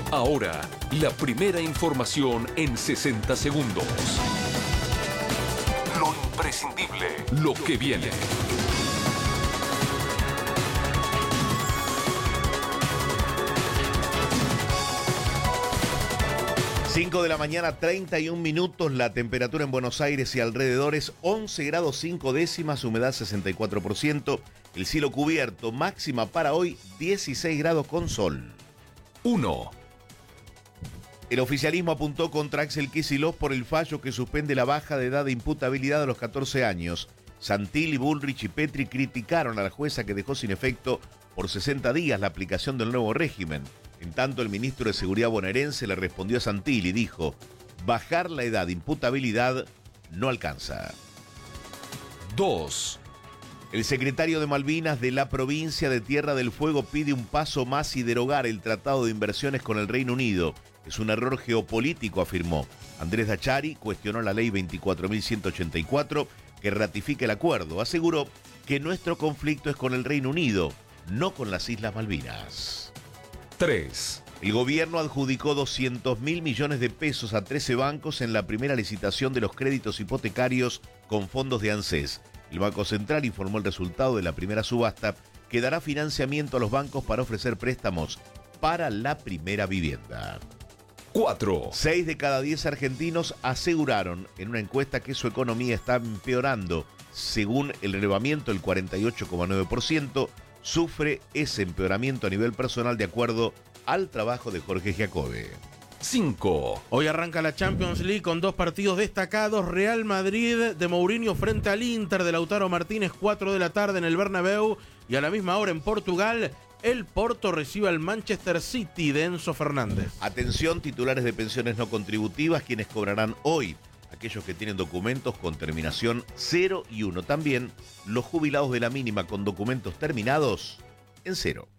Ahora, la primera información en 60 segundos. Lo imprescindible, lo que viene. Cinco de la mañana, 31 minutos, la temperatura en Buenos Aires y alrededores, 11 grados 5 décimas, humedad 64%, el cielo cubierto, máxima para hoy 16 grados con sol. 1. El oficialismo apuntó contra Axel Kicillof por el fallo que suspende la baja de edad de imputabilidad a los 14 años. Santilli, Bullrich y Petri criticaron a la jueza que dejó sin efecto por 60 días la aplicación del nuevo régimen. En tanto, el ministro de Seguridad bonaerense le respondió a Santilli y dijo: bajar la edad de imputabilidad no alcanza. 2. El secretario de Malvinas de la provincia de Tierra del Fuego pide un paso más y derogar el tratado de inversiones con el Reino Unido. Es un error geopolítico, afirmó. Andrés Dachari cuestionó la ley 24.184 que ratifica el acuerdo. Aseguró que nuestro conflicto es con el Reino Unido, no con las Islas Malvinas. 3. El gobierno adjudicó 200.000 millones de pesos a 13 bancos en la primera licitación de los créditos hipotecarios con fondos de ANSES. El Banco Central informó el resultado de la primera subasta que dará financiamiento a los bancos para ofrecer préstamos para la primera vivienda. 4. 6 de cada 10 argentinos aseguraron en una encuesta que su economía está empeorando. Según el relevamiento, el 48,9% sufre ese empeoramiento a nivel personal de acuerdo al trabajo de Jorge Giacobbe. 5. Hoy arranca la Champions League con dos partidos destacados. Real Madrid de Mourinho frente al Inter de Lautaro Martínez, 4 de la tarde en el Bernabéu. Y a la misma hora en Portugal, el Porto recibe al Manchester City de Enzo Fernández. Atención, titulares de pensiones no contributivas, quienes cobrarán hoy: aquellos que tienen documentos con terminación 0 y 1. También los jubilados de la mínima con documentos terminados en 0.